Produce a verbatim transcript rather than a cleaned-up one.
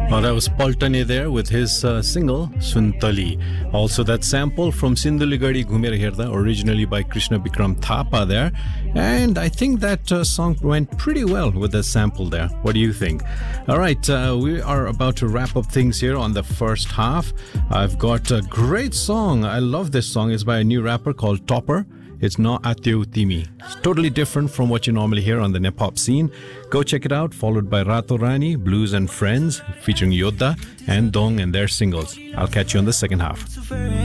Oh, that was Paltane there with his uh, single Suntali. Also that sample from Sinduligadi Ghumera Herda, originally by Krishna Bikram Thapa there. And I think that uh, song went pretty well with the sample there. What do you think? All right, uh, we are about to wrap up things here on the first half. I've got a great song. I love this song. It's by a new rapper called Topper. It's not Atyeu Timi. It's totally different from what you normally hear on the Nepop scene. Go check it out, followed by Rato Rani, Blues and Friends, featuring Yodha and Dong and their singles. I'll catch you on the second half.